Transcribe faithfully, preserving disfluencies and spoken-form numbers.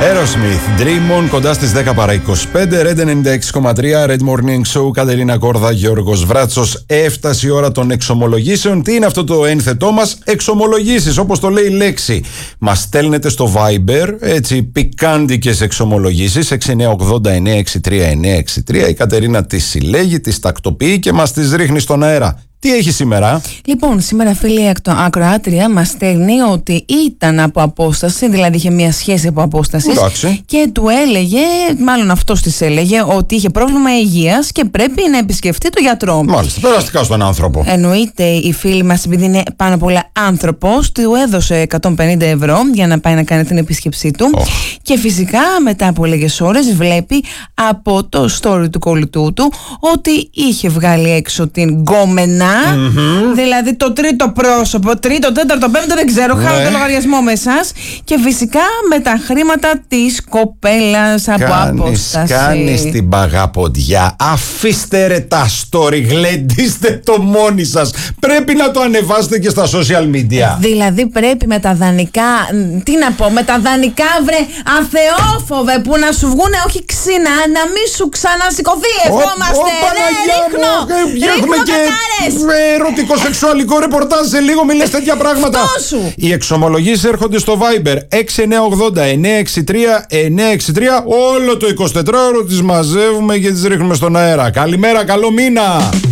Aerosmith, Dream On, κοντά στις δέκα παρά είκοσι πέντε, Red ενενήντα έξι κόμμα τρία, Red Morning Show, Κατερίνα Κόρδα, Γιώργος Βράτσος. Έφτασε η ώρα των εξομολογήσεων. Τι είναι αυτό το ένθετό μας? Εξομολογήσεις, όπως το λέει η λέξη. Μας στέλνετε στο Viber, έτσι, πικάντικες εξομολογήσεις, έξι εννιά ογδόντα εννιά εξήντα τρία εννιά εξήντα τρία. Η Κατερίνα τις συλλέγει, τις τακτοποιεί και μας τις ρίχνει στον αέρα. Τι έχει σήμερα? Λοιπόν, σήμερα φίλη η ακροάτρια μας στέλνει ότι ήταν από απόσταση, δηλαδή είχε μια σχέση από απόσταση. Και του έλεγε, μάλλον αυτός της έλεγε, ότι είχε πρόβλημα υγείας και πρέπει να επισκεφτεί το γιατρό. Μάλιστα, περαστικά στον άνθρωπο. Εννοείται η φίλη μας, επειδή είναι πάνω απ' όλα άνθρωπος, του έδωσε εκατόν πενήντα ευρώ για να πάει να κάνει την επίσκεψή του. Oh. Και φυσικά μετά από λίγες ώρες βλέπει από το story του κολλητού του ότι είχε βγάλει έξω την γκόμενα. Mm-hmm. Δηλαδή το τρίτο πρόσωπο, τρίτο, τέταρτο, πέμπτο, δεν ξέρω, ναι. Χάνω το λογαριασμό με εσάς. Και φυσικά με τα χρήματα της κοπέλας από κάνεις, απόσταση. Κάνεις την παγαποντιά. Αφήστε ρε τα story, γλεντήστε το μόνοι σας. Πρέπει να το ανεβάσετε και στα social media. Δηλαδή πρέπει με τα δανεικά, τι να πω, με τα δανεικά βρε αθεόφοβε που να σου βγούνε όχι ξύνα, να μην σου ξανασηκωθεί. Ευχόμαστε, ναι, ρίχνω, ρίχνω κατάρες. Ερωτικό-σεξουαλικό ρεπορτάζ σε λίγο, μη λες τέτοια πράγματα. Στόσου. Οι εξομολογήσεις έρχονται στο Viber έξι εννιά ογδόντα εννιά εξήντα τρία εννιά εξήντα τρία. Όλο το εικοσιτετράωρο τις μαζεύουμε και τις ρίχνουμε στον αέρα. Καλημέρα, καλό μήνα.